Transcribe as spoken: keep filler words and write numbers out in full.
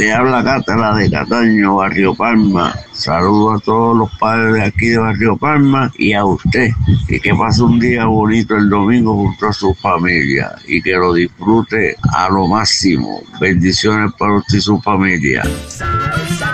Te habla Cátara de Cataño, Barrio Palma. Saludo a todos los padres de aquí de Barrio Palma y a usted. Y que pase un día bonito el domingo junto a su familia y que lo disfrute a lo máximo. Bendiciones para usted y su familia.